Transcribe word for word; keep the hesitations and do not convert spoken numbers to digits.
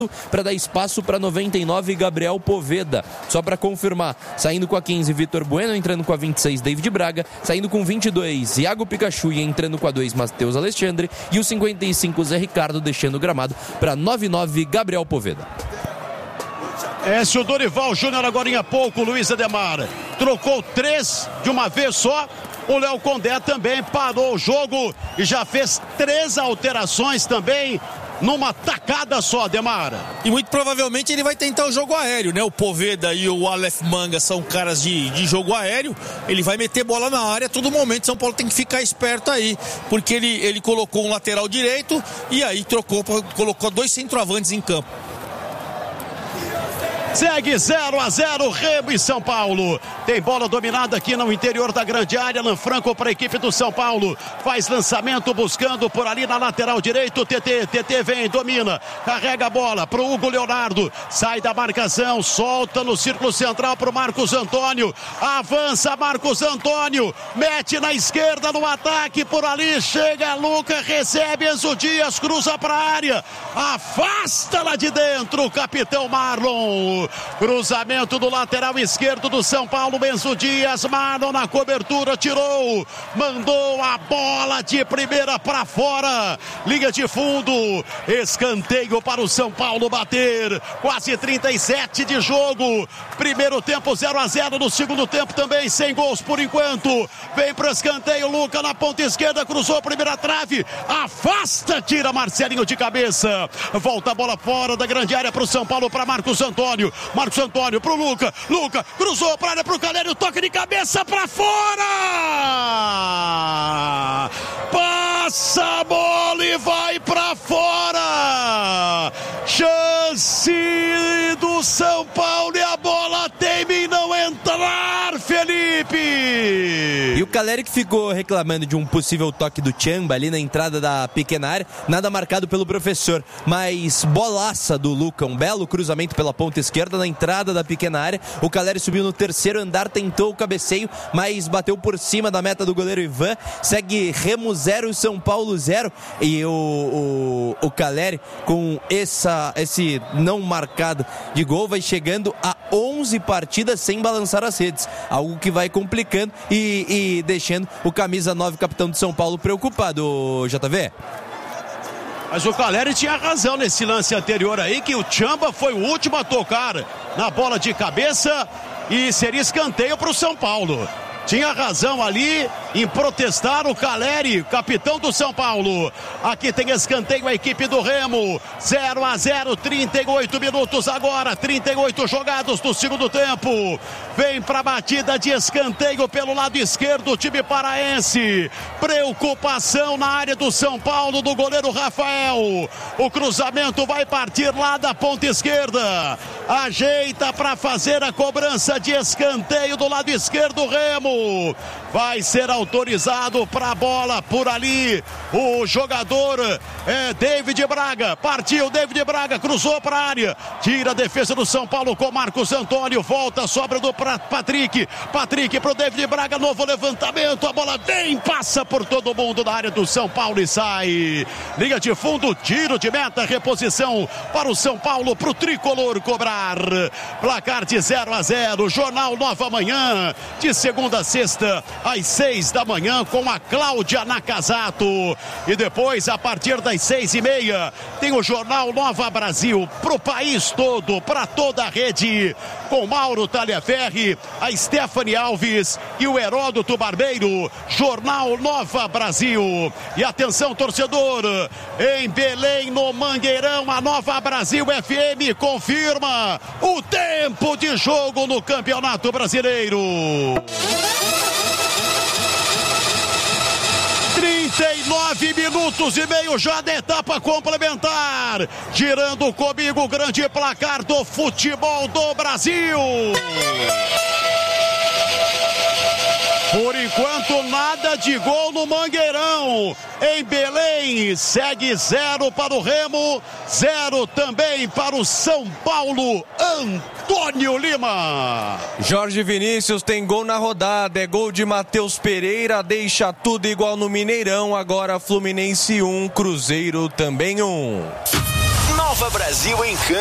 para dar espaço para noventa e nove, Gabriel Poveda. Só para confirmar, saindo com a quinze, Vitor Bueno, entrando com a vinte e seis, David Braga, saindo com vinte e dois, Iago Pikachu, e entrando com a dois, Matheus Alexandre, e o cinquenta e cinco, Zé Ricardo, deixando o gramado para noventa e nove, Gabriel Poveda. É, se o Dorival Júnior agora há pouco, Luiz Ademar, trocou três de uma vez só. O Léo Condé também parou o jogo e já fez três alterações também numa tacada só, Ademar. E muito provavelmente ele vai tentar o jogo aéreo, né? O Poveda e o Aleph Manga são caras de, de jogo aéreo. Ele vai meter bola na área a todo momento. São Paulo tem que ficar esperto aí, porque ele, ele colocou um lateral direito e aí trocou, colocou dois centroavantes em campo. Segue zero a zero, Remo e São Paulo. Tem bola dominada aqui no interior da grande área. Lanfranco para a equipe do São Paulo. Faz lançamento buscando por ali na lateral direito. T T, T T vem, domina. Carrega a bola para o Hugo Leonardo. Sai da marcação, solta no círculo central para o Marcos Antônio. Avança Marcos Antônio. Mete na esquerda no ataque. Por ali chega Luca, recebe Enzo Dias, cruza para a área. Afasta lá de dentro o capitão Marlon. Cruzamento do lateral esquerdo do São Paulo, Enzo Dias, Marlon na cobertura, tirou, mandou a bola de primeira para fora, linha de fundo, escanteio para o São Paulo bater, quase trinta e sete de jogo, primeiro tempo zero a zero, no segundo tempo também sem gols por enquanto, vem para o escanteio, Luca na ponta esquerda, cruzou a primeira trave, afasta, tira Marcelinho de cabeça, volta a bola fora da grande área para o São Paulo, para Marcos Antônio, Marcos Antônio pro Luca, Luca cruzou para área pro Caleri, toque de cabeça para fora, passa a bola e vai para fora, chance do São Paulo e a bola teme em não entrar, Felipe. E o Caleri que ficou reclamando de um possível toque do Tchamba ali na entrada da pequena área, nada marcado pelo professor, mas bolaça do Luca, um belo cruzamento pela ponta esquerda na entrada da pequena área. O Caleri subiu no terceiro andar, tentou o cabeceio, mas bateu por cima da meta do goleiro Ivan. Segue Remo zero, São Paulo zero, e o, o, o Caleri com essa, esse não marcado de gol vai chegando a onze partidas sem balançar as redes, algo que vai complicando e, e deixando o camisa nove, capitão de São Paulo, preocupado, J V. Mas o Caleri tinha razão nesse lance anterior aí, que o Tchamba foi o último a tocar na bola de cabeça e seria escanteio para o São Paulo. Tinha razão ali em protestar o Caleri, capitão do São Paulo. Aqui tem escanteio a equipe do Remo. zero a zero, trinta e oito minutos agora, trinta e oito jogados do segundo tempo. Vem para a batida de escanteio pelo lado esquerdo o time paraense. Preocupação na área do São Paulo do goleiro Rafael. O cruzamento vai partir lá da ponta esquerda. Ajeita para fazer a cobrança de escanteio do lado esquerdo, Remo. Vai ser autorizado para a bola por ali o jogador é David Braga. Partiu David Braga, cruzou para a área, tira a defesa do São Paulo com Marcos Antônio, volta, sobra do Patrick, Patrick para o David Braga, novo levantamento, a bola vem, passa por todo mundo na área do São Paulo e sai. Linha de fundo, tiro de meta, reposição para o São Paulo, para o tricolor cobrar. Placar de zero a zero, Jornal Nova Manhã, de segunda a sexta, às seis da manhã, com a Cláudia Nakazato. E depois, a partir das seis e meia, tem o Jornal Nova Brasil, pro país todo, para toda a rede, com Mauro Talhaferri, a Stephanie Alves e o Heródoto Barbeiro. Jornal Nova Brasil. E atenção, torcedor, em Belém, no Mangueirão, a Nova Brasil F M confirma o tempo de jogo no Campeonato Brasileiro. trinta e nove minutos e meio já da etapa complementar. Girando comigo o grande placar do futebol do Brasil. Por enquanto, nada de gol no Mangueirão. Em Belém, segue zero para o Remo, zero também para o São Paulo. Antônio Lima. Jorge Vinícius tem gol na rodada, é gol de Matheus Pereira, deixa tudo igual no Mineirão. Agora Fluminense um, Cruzeiro também um. Nova Nova Brasil em Campo.